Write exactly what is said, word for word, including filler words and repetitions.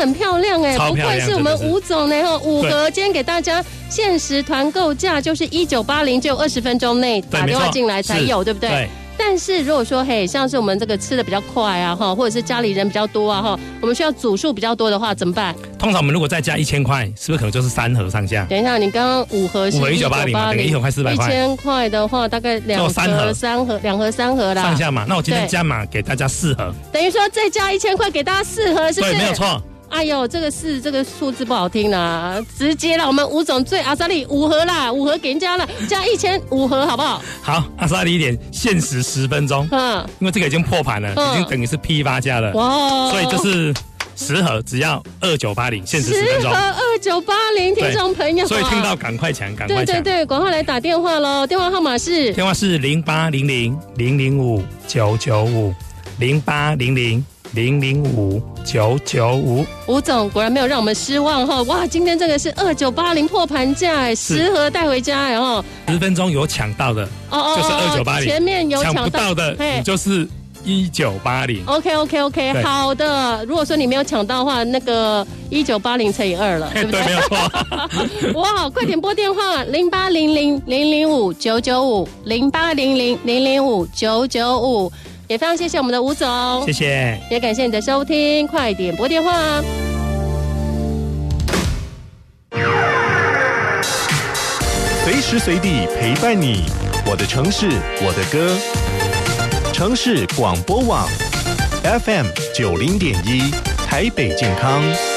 很漂亮哎，不愧是我们吴总呢哈，五盒今天给大家限时团购价就是一九八零，只有二十分钟内打电话进来才有，对不对？对。但是如果说嘿，像是我们这个吃的比较快啊哈，或者是家里人比较多啊哈，我们需要组数比较多的话怎么办？ 通常我们如果再加一千块，是不是可能就是三盒上下？ 等一下，你刚刚五盒是五盒一九八零嘛，等于一盒快四百块。 一千块的话，大概两盒、三盒、三盒、两盒、三盒啦。 上下嘛，那我今天加码给大家四盒， 等于说再加一千块给大家四盒，是不是？ 对，没有错。 哎呦，这个是这个数字不好听啦，直接啦，我们吴总最阿萨利五盒啦，五盒给人家了，加一千五盒好不好？ 好，阿萨利一点，限时十分钟，嗯，因为这个已经破盘了，嗯、已经等于是批发价了，哇，所以就是十盒只要二九八零，限时十分钟， 十盒二九八零，听众朋友， 所以听到赶快抢，赶快抢， 对对对，赶快来打电话喽，电话号码是电话是零八零零零零五九九五零八零零。零零五九九五， 吴总果然没有让我们失望哈！哇，今天这个是二九八零破盘价，十盒带回家，然后十分钟有抢到的，哦哦，就是二九八零； 前面有抢不到的，你就是一九八零。 OK OK OK， 好的。如果说你没有抢到的话，那个一九八零乘以二了，对不对？ 对，没有错。 哇，快点拨电话零八零零零零五九九五零八零零零零五九九五。也非常谢谢我们的吴总， 谢谢， 也感谢你的收听，快点拨电话。 随时随地陪伴你，我的城市，我的歌。城市广播网 F M 九零点一，台北健康。